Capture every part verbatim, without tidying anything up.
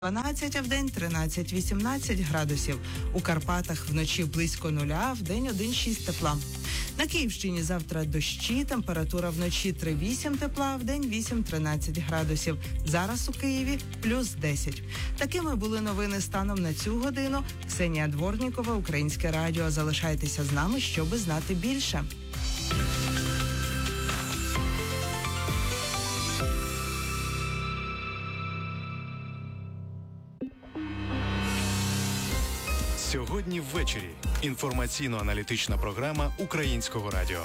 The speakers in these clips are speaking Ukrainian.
дванадцять, а вдень тринадцять-вісімнадцять градусів. У Карпатах вночі близько нуля, вдень один-шість тепла. На Київщині завтра дощі, температура вночі три-вісім тепла, вдень вісім-тринадцять градусів. Зараз у Києві плюс десять. Такими були новини станом на цю годину. Ксенія Дворнікова, Українське радіо. Залишайтеся з нами, щоби знати більше. Сьогодні ввечері. Інформаційно-аналітична програма Українського радіо.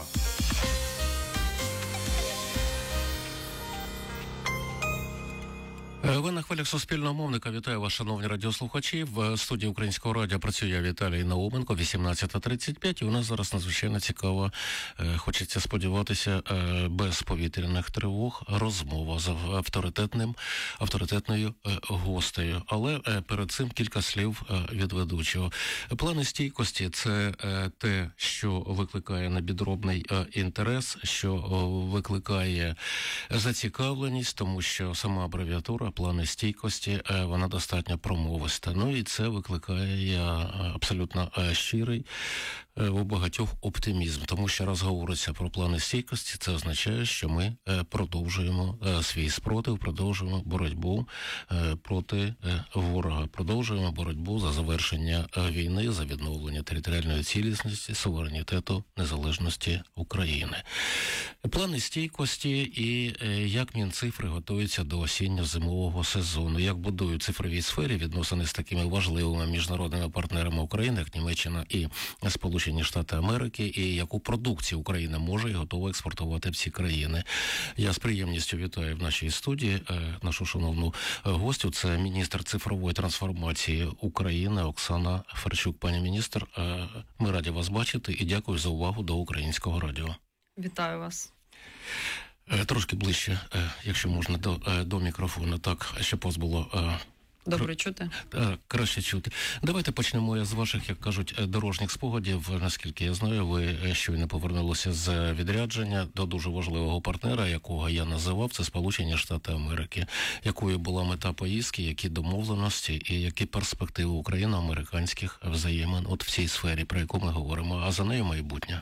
Ви на хвилях Суспільного мовника. Вітаю вас, шановні радіослухачі. В студії Українського радіо працює я, Віталій Науменко, вісімнадцята тридцять п'ять. І у нас зараз надзвичайно цікава, хочеться сподіватися, без повітряних тривог, розмова з авторитетним, авторитетною гостею. Але перед цим кілька слів від ведучого. Плани стійкості – це те, що викликає непідробний інтерес, що викликає зацікавленість, тому що сама абревіатура плани стійкості, вона достатньо промовиста. Ну і це викликає абсолютно щирий у багатьох оптимізм, тому що раз говориться про плани стійкості, це означає, що ми продовжуємо свій спротив, продовжуємо боротьбу проти ворога, продовжуємо боротьбу за завершення війни, за відновлення територіальної цілісності, суверенітету, незалежності України. Плани стійкості і як Мінцифри готуються до осінньо-зимового сезону, як будують в цифровій сфері відносини з такими важливими міжнародними партнерами України, як Німеччина і Сполучені Штати Америки, і яку продукцію Україна може і готова експортувати в ці країни. Я з приємністю вітаю в нашій студії нашу шановну гостю. Це міністр цифрової трансформації України Оксана Ферчук. Пані міністр, ми раді вас бачити і дякую за увагу до Українського радіо. Вітаю вас. Трошки ближче, якщо можна, до, до мікрофону, так, щоб вас було... Добре чути. Краще чути. Давайте почнемо з ваших, як кажуть, дорожніх спогадів. Наскільки я знаю, ви щойно повернулися з відрядження до дуже важливого партнера, якого я називав, це Сполучені Штати Америки. Якою була мета поїздки, які домовленості і які перспективи україно-американських взаємин от в цій сфері, про яку ми говоримо, а за нею майбутнє?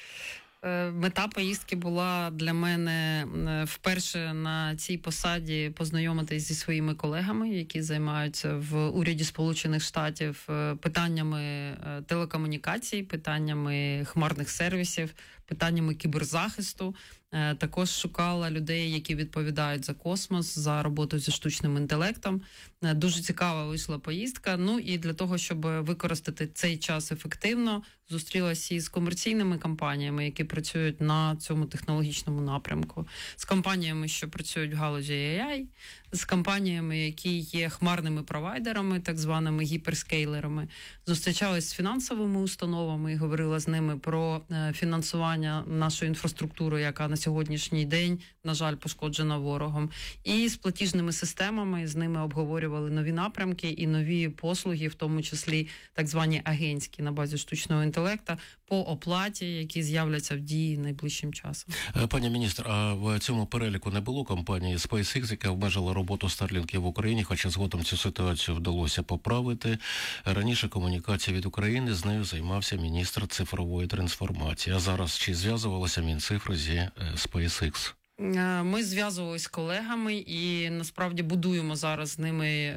Мета поїздки була для мене вперше на цій посаді познайомитись зі своїми колегами, які займаються в уряді Сполучених Штатів питаннями телекомунікацій, питаннями хмарних сервісів, питаннями кіберзахисту. Також шукала людей, які відповідають за космос, за роботу зі штучним інтелектом. Дуже цікава вийшла поїздка. Ну і для того, щоб використати цей час ефективно, зустрілася із комерційними компаніями, які працюють на цьому технологічному напрямку, з компаніями, що працюють в галузі ей ай, з компаніями, які є хмарними провайдерами, так званими гіперскейлерами. Зустрічалась з фінансовими установами і говорила з ними про фінансування нашої інфраструктури, яка на сьогоднішній день, на жаль, пошкоджена ворогом. І з платіжними системами, з ними обговорювали нові напрямки і нові послуги, в тому числі так звані агентські на базі штучного інтелекту, по оплаті, які з'являться в дії найближчим часом. Пані міністр, а в цьому переліку не було компанії SpaceX, яка обмежила роботу Starlink в Україні, хоча згодом цю ситуацію вдалося поправити. Раніше комунікація від України, з нею займався міністр цифрової трансформації. А зараз чи зв'язувалася Мінцифри зі SpaceX? Ми зв'язувалися з колегами і насправді будуємо зараз з ними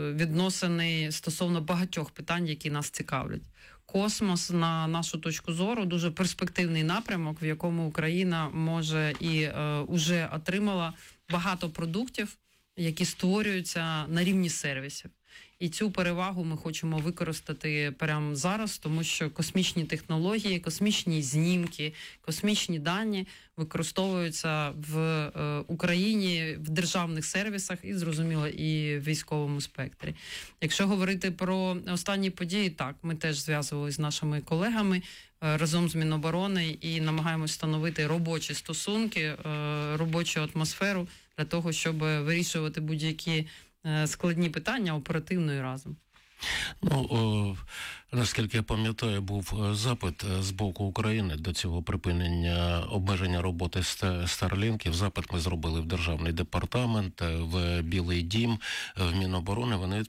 відносини стосовно багатьох питань, які нас цікавлять. Космос, на нашу точку зору, дуже перспективний напрямок, в якому Україна може і е, уже отримала багато продуктів, які створюються на рівні сервісів. І цю перевагу ми хочемо використати прямо зараз, тому що космічні технології, космічні знімки, космічні дані використовуються в е, Україні в державних сервісах і, зрозуміло, і в військовому спектрі. Якщо говорити про останні події, так, ми теж зв'язувалися з нашими колегами е, разом з Міноборони і намагаємось встановити робочі стосунки, е, робочу атмосферу для того, щоб вирішувати будь-які складні питання оперативно і разом. Ну, о, наскільки я пам'ятаю, був запит з боку України до цього припинення обмеження роботи старлінків. Запит ми зробили в Державний департамент, в Білий дім, в Міноборони. Вони